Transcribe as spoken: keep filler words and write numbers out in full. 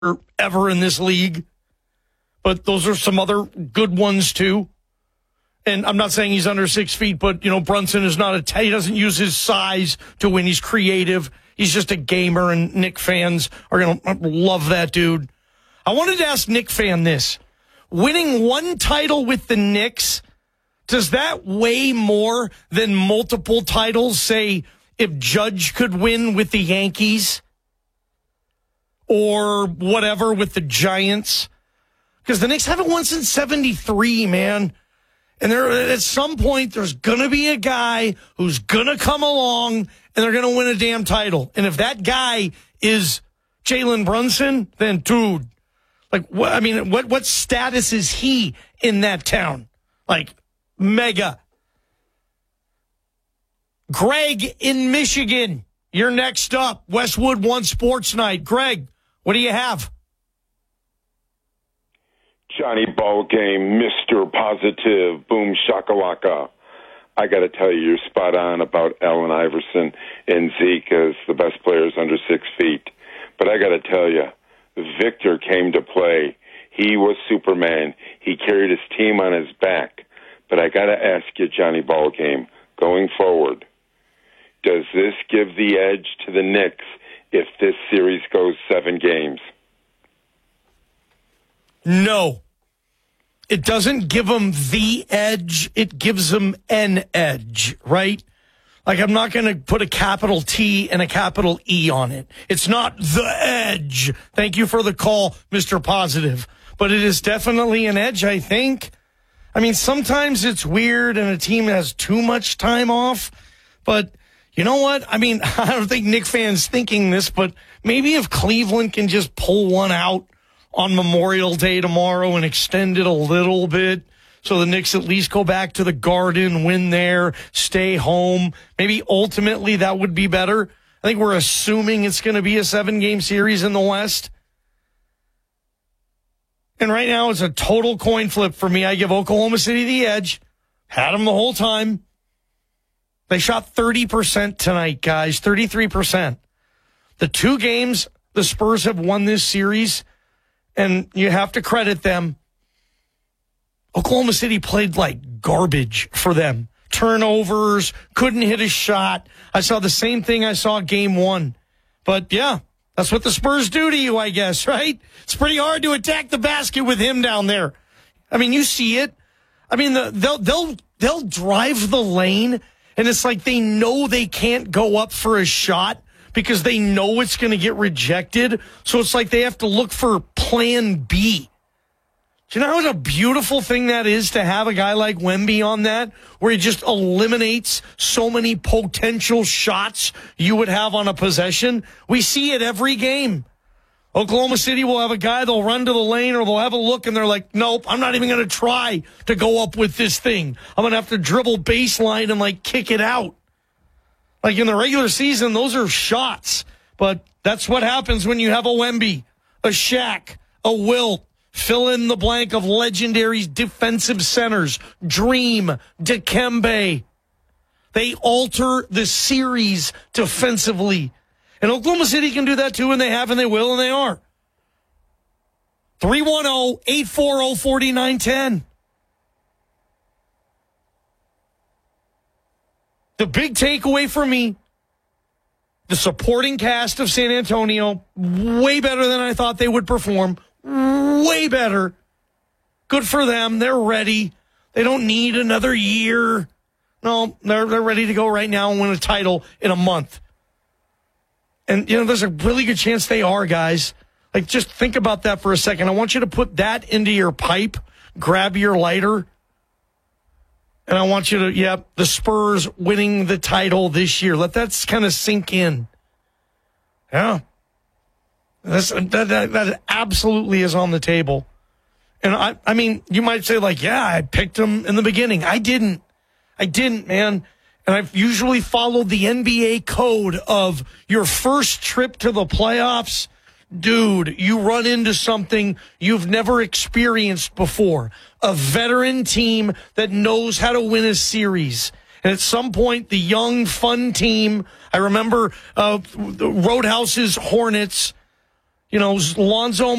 ever in this league. But those are some other good ones, too. And I'm not saying he's under six feet, but, you know, Brunson is not a, he doesn't use his size to win. He's creative. He's just a gamer, and Knick fans are going to love that dude. I wanted to ask Knick fan this. Winning one title with the Knicks, does that weigh more than multiple titles, say, if Judge could win with the Yankees or whatever with the Giants? Because the Knicks haven't won since seventy-three, man. And there, at some point, there's going to be a guy who's going to come along, and they're going to win a damn title. And if that guy is Jalen Brunson, then, dude, like, what, I mean, what, what status is he in that town? Like, mega. Greg in Michigan, you're next up. Westwood One Sports Night. Greg, what do you have? Johnny Ballgame, Mister Positive, boom shakalaka. I got to tell you, you're spot on about Allen Iverson and Zeke as the best players under six feet. But I got to tell you, Victor came to play. He was Superman. He carried his team on his back. But I got to ask you, Johnny Ballgame, going forward, does this give the edge to the Knicks if this series goes seven games? No. It doesn't give them the edge. It gives them an edge, right? Like, I'm not going to put a capital T and a capital E on it. It's not the edge. Thank you for the call, Mister Positive. But it is definitely an edge, I think. I mean, sometimes it's weird and a team has too much time off. But you know what? I mean, I don't think Knick fans thinking this, but maybe if Cleveland can just pull one out on Memorial Day tomorrow and extend it a little bit so the Knicks at least go back to the Garden, win there, stay home. Maybe ultimately that would be better. I think we're assuming it's going to be a seven-game series in the West. And right now it's a total coin flip for me. I give Oklahoma City the edge. Had them the whole time. They shot thirty percent tonight, guys, thirty-three percent. The two games the Spurs have won this series, and you have to credit them, Oklahoma City played like garbage for them. Turnovers, couldn't hit a shot. I saw the same thing I saw game one. But, yeah, that's what the Spurs do to you, I guess, right? It's pretty hard to attack the basket with him down there. I mean, you see it. I mean, the, they'll, they'll, they'll drive the lane, and it's like they know they can't go up for a shot because they know it's going to get rejected. So it's like they have to look for plan B. Do you know what a beautiful thing that is to have a guy like Wemby on that, where he just eliminates so many potential shots you would have on a possession? We see it every game. Oklahoma City will have a guy, they'll run to the lane or they'll have a look and they're like, nope, I'm not even going to try to go up with this thing. I'm going to have to dribble baseline and like kick it out. Like in the regular season, those are shots. But that's what happens when you have a Wemby, a Shaq, a Wilt. Fill in the blank of legendary defensive centers. Dream, Dikembe. They alter the series defensively. And Oklahoma City can do that too, and they have, and they will, and they are. three one zero, eight four zero, four nine one zero. The big takeaway for me, the supporting cast of San Antonio, way better than I thought they would perform. Way better. Good for them. They're ready. They don't need another year. No, they're they're ready to go right now and win a title in a month. And, you know, there's a really good chance they are, guys. Like, just think about that for a second. I want you to put that into your pipe, grab your lighter, and I want you to, yeah, the Spurs winning the title this year. Let that kind of sink in. Yeah. That's, that, that, that absolutely is on the table. And I, I mean, you might say like, yeah, I picked them in the beginning. I didn't. I didn't, man. And I've usually followed the N B A code of your first trip to the playoffs. Dude, you run into something you've never experienced before. A veteran team that knows how to win a series. And at some point, the young, fun team, I remember uh, the Roadhouse's Hornets, You know, Lonzo